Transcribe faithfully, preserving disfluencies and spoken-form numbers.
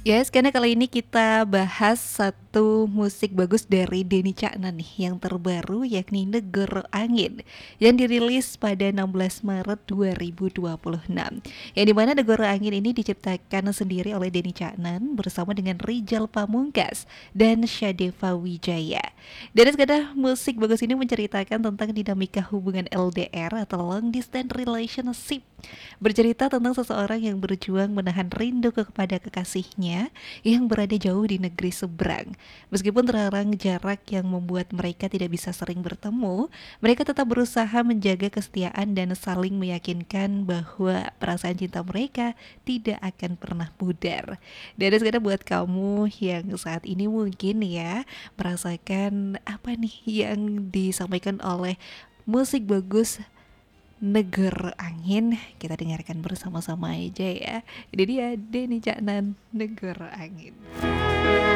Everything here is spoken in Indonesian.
Yes, karena kali ini kita bahas satu musik bagus dari Denny Caknan nih yang terbaru yakni Negoro Angin yang dirilis pada enam belas Maret dua ribu dua puluh enam. Yang dimana Negoro Angin ini diciptakan sendiri oleh Denny Caknan bersama dengan Rijal Pamungkas dan Syadeva Wijaya. Dan sekedar musik bagus ini menceritakan tentang dinamika hubungan L D R atau long distance relationship, bercerita tentang seseorang yang berjuang menahan rindu kepada kekasihnya yang berada jauh di negeri seberang. Meskipun terhalang jarak yang membuat mereka tidak bisa sering bertemu, mereka tetap berusaha menjaga kesetiaan dan saling meyakinkan bahwa perasaan cinta mereka tidak akan pernah pudar. Dan sekarang buat kamu yang saat ini mungkin ya merasakan apa nih yang disampaikan oleh musik bagus Negoro Angin, kita dengarkan bersama-sama aja ya. Ini dia Denny Caknan, Negoro Angin.